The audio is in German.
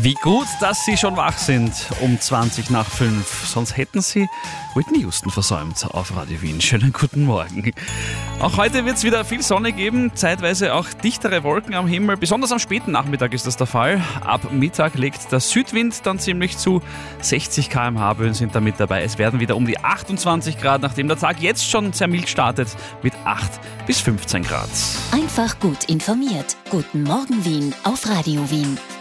Wie gut, dass Sie schon wach sind um 20 nach 5. Sonst hätten Sie Whitney Houston versäumt auf Radio Wien. Schönen guten Morgen. Auch heute wird es wieder viel Sonne geben, zeitweise auch dichtere Wolken am Himmel. Besonders am späten Nachmittag ist das der Fall. Ab Mittag legt der Südwind dann ziemlich zu. 60 km/h Böen sind da mit dabei. Es werden wieder um die 28 Grad, nachdem der Tag jetzt schon sehr mild startet mit 8 bis 15 Grad. Einfach gut informiert. Guten Morgen Wien auf Radio Wien.